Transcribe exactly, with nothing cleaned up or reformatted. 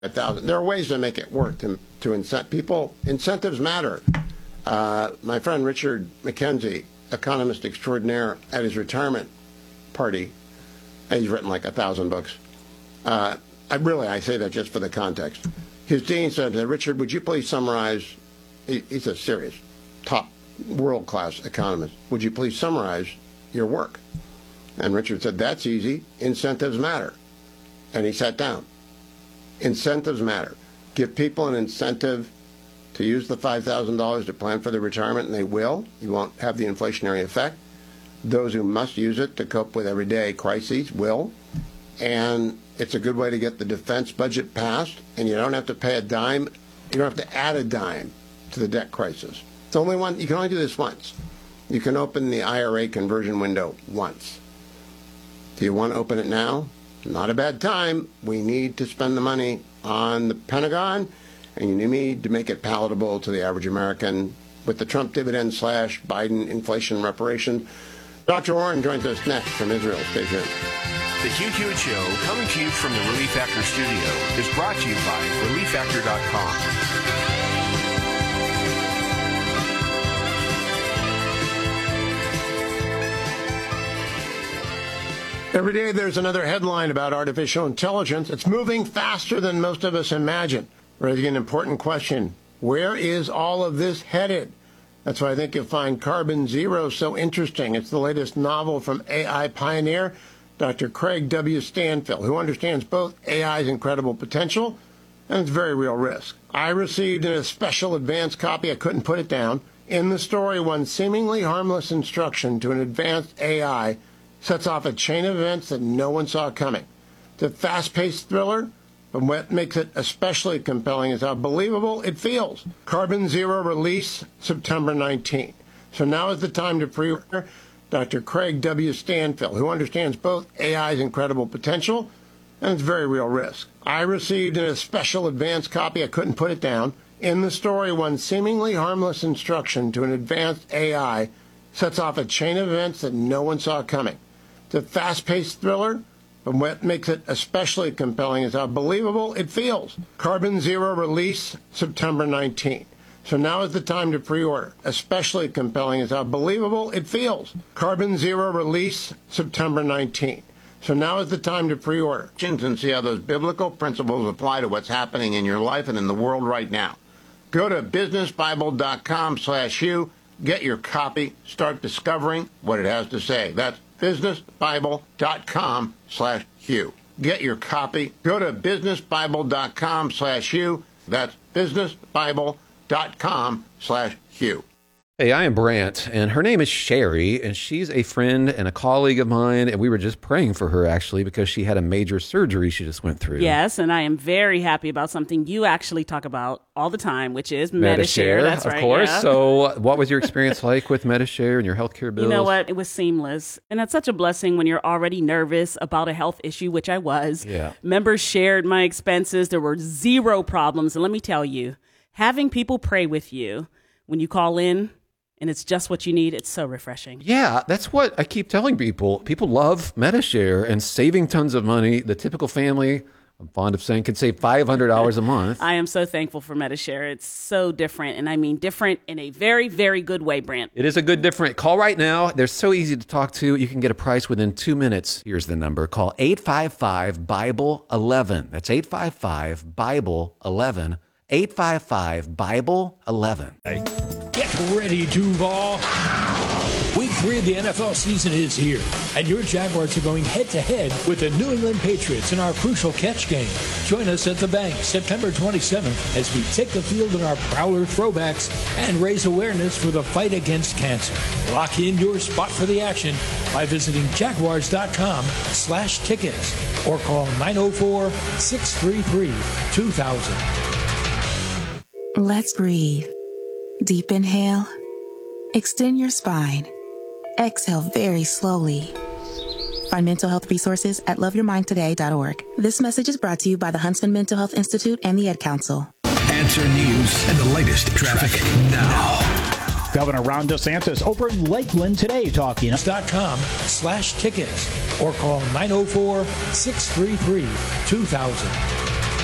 A thousand. There are ways to make it work to to incent people. Incentives matter. Uh, my friend Richard McKenzie, economist extraordinaire, at his retirement party, he's written like a thousand books. Uh, I really, I say that just for the context. His dean said, "Richard, would you please summarize?" He, he's a serious, top, world-class economist. "Would you please summarize your work?" And Richard said, "That's easy. Incentives matter." And he sat down. Incentives matter. Give people an incentive to use the five thousand dollars to plan for their retirement, and they will. You won't have the inflationary effect. Those who must use it to cope with everyday crises will. And it's a good way to get the defense budget passed, and you don't have to pay a dime. You don't have to add a dime to the debt crisis. It's only one. You can only do this once. You can open the I R A conversion window once. Do you want to open it now? Not a bad time. We need to spend the money on the Pentagon, and you need to make it palatable to the average American with the Trump dividend slash Biden inflation reparation. Doctor Warren joins us next from Israel. Stay tuned. The Huge Huge Show, coming to you from the Relief Factor studio, is brought to you by relief factor dot com. Every day there's another headline about artificial intelligence. It's moving faster than most of us imagine. Raising an important question. Where is all of this headed? That's why I think you'll find Carbon Zero so interesting. It's the latest novel from A I pioneer Doctor Craig W. Stanfill, who understands both A I's incredible potential and its very real risk. I received in a special advanced copy. I couldn't put it down. In the story, one seemingly harmless instruction to an advanced A I sets off a chain of events that no one saw coming. It's a fast-paced thriller, but what makes it especially compelling is how believable it feels. Carbon Zero release September nineteenth. So now is the time to pre-order. Doctor Craig W. Stanfill, who understands both A I's incredible potential and its very real risk. I received in a special advanced copy. I couldn't put it down. In the story, one seemingly harmless instruction to an advanced A I sets off a chain of events that no one saw coming. It's a fast-paced thriller, but what makes it especially compelling is how believable it feels. Carbon Zero release September nineteenth. So now is the time to pre-order. Especially compelling is how believable it feels. Carbon Zero release September nineteenth. So now is the time to pre-order. And see how those biblical principles apply to what's happening in your life and in the world right now. Go to business bible dot com slash Hugh. Get your copy. Start discovering what it has to say. That's business bible dot com slash Hugh. Get your copy. Go to business bible dot com slash Hugh. That's business bible dot com slash Hugh. Hey, I am Brant, and her name is Sherry, and she's a friend and a colleague of mine, and we were just praying for her, actually, because she had a major surgery she just went through. Yes, and I am very happy about something you actually talk about all the time, which is Medi-Share. Medi-Share, That's of right, course. yeah. So what was your experience like with Medi-Share and your healthcare bills? You know what? It was seamless, and that's such a blessing when you're already nervous about a health issue, which I was. Yeah. Members shared my expenses. There were zero problems, and let me tell you, having people pray with you when you call in, and it's just what you need, it's so refreshing. Yeah, that's what I keep telling people. People love Medi-Share and saving tons of money. The typical family, I'm fond of saying, can save five hundred dollars a month. I am so thankful for Medi-Share. It's so different, and I mean different in a very, very good way, Brant. It is a good different. Call right now. They're so easy to talk to. You can get a price within two minutes. Here's the number. Call eight five five Bible eleven. That's eight five five Bible eleven. eight five five Bible eleven. Get ready, Duval. Week three of the N F L season is here, and your Jaguars are going head-to-head with the New England Patriots in our Crucial Catch game. Join us at the Bank September twenty-seventh as we take the field in our Prowler throwbacks and raise awareness for the fight against cancer. Lock in your spot for the action by visiting jaguars dot com slash tickets or call nine oh four, six three three, two thousand. Let's breathe. Deep inhale. Extend your spine. Exhale very slowly. Find mental health resources at love your mind today dot org. This message is brought to you by the Huntsman Mental Health Institute and the Ad Council. Answer News and the latest traffic now. Governor Ron DeSantis over in Lakeland today talking. dot com slash tickets or call nine oh four, six three three, two thousand.